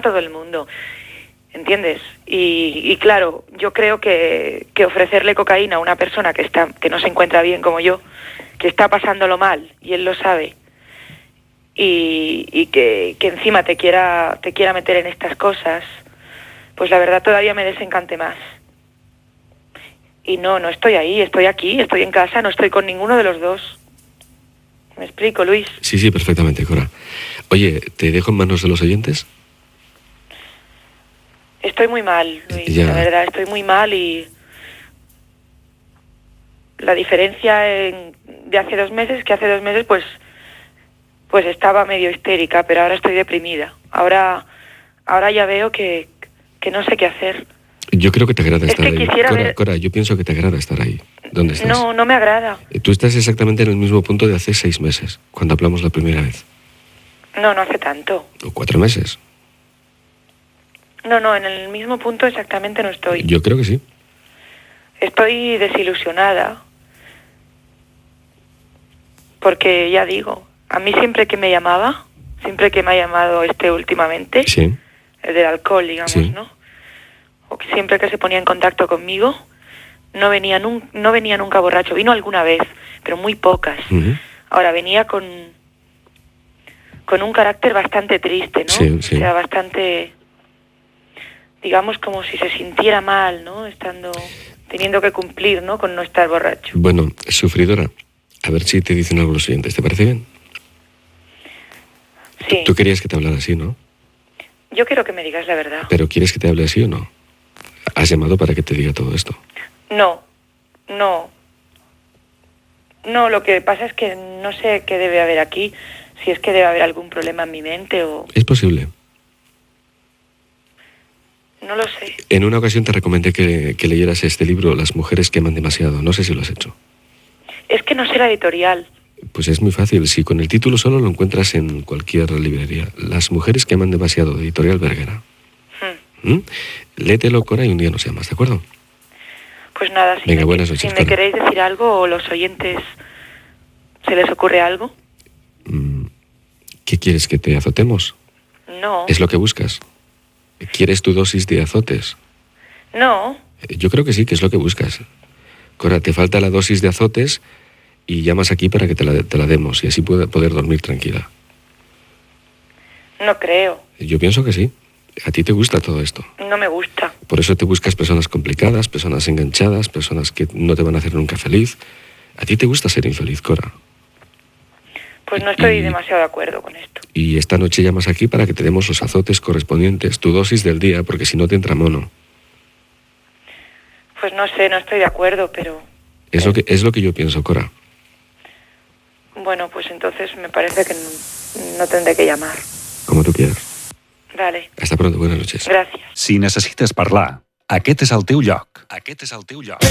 todo el mundo, ¿entiendes? Y claro, yo creo que ofrecerle cocaína a una persona que no se encuentra bien como yo, que está pasándolo mal, y él lo sabe, y que encima te quiera meter en estas cosas, pues la verdad todavía me desencante más. Y no estoy ahí, estoy aquí, estoy en casa, no estoy con ninguno de los dos. ¿Me explico, Luis? Sí, perfectamente, Cora. Oye, ¿te dejo en manos de los oyentes? Estoy muy mal, Luis, Ya. la verdad, estoy muy mal y la diferencia de hace 2 meses, que hace 2 meses pues estaba medio histérica, pero ahora estoy deprimida. Ahora ya veo que no sé qué hacer. Yo creo que te agrada estar que ahí. quisiera Cora, yo pienso que te agrada estar ahí. ¿Dónde estás? No me agrada. Tú estás exactamente en el mismo punto de hace 6 meses, cuando hablamos la primera vez. No hace tanto. O 4 meses. No, en el mismo punto exactamente no estoy. Yo creo que sí. Estoy desilusionada. Porque ya digo, a mí siempre que me llamaba, siempre que me ha llamado últimamente, Sí. el del alcohol, digamos, Sí. ¿no? O que siempre que se ponía en contacto conmigo, no venía nunca borracho. Vino alguna vez, pero muy pocas. Uh-huh. Ahora venía con un carácter bastante triste, ¿no? Sí. O sea, bastante, digamos, como si se sintiera mal, ¿no? Teniendo que cumplir, ¿no? Con no estar borracho. Bueno, sufridora, a ver si te dicen algo los oyentes. ¿Te parece bien? Sí. Tú querías que te hablara así, ¿no? Yo quiero que me digas la verdad. ¿Pero quieres que te hable así o no? ¿Has llamado para que te diga todo esto? No, lo que pasa es que no sé qué debe haber aquí, si es que debe haber algún problema en mi mente o... Es posible. No lo sé. En una ocasión te recomendé que leyeras este libro, Las mujeres que aman demasiado. No sé si lo has hecho. Es que no sé la editorial. Pues es muy fácil. Si con el título solo lo encuentras en cualquier librería. Las mujeres que aman demasiado, de Editorial Vergara. Léetelo, Cora, y un día nos llamas, ¿de acuerdo? Pues nada, Venga, buenas noches, si me Cora. queréis decir algo o los oyentes, ¿se les ocurre algo? ¿Qué quieres, que te azotemos? No. ¿Es lo que buscas? ¿Quieres tu dosis de azotes? No. Yo creo que sí, que es lo que buscas. Cora, te falta la dosis de azotes y llamas aquí para que te la demos y así poder dormir tranquila. No creo. Yo pienso que sí. A ti te gusta todo esto. No me gusta. Por eso te buscas personas complicadas, personas enganchadas, personas que no te van a hacer nunca feliz. A ti te gusta ser infeliz, Cora. Pues no estoy demasiado de acuerdo con esto. Y esta noche llamas aquí para que te demos los azotes correspondientes, tu dosis del día, porque si no te entra mono. Pues no sé, no estoy de acuerdo, pero... Es lo que yo pienso, Cora. Bueno, pues entonces me parece que no tendré que llamar. Como tú quieras. Vale. Hasta pronto, buenas noches. Gràcies. Si necessites parlar, aquest és el teu lloc. Aquest és el teu lloc.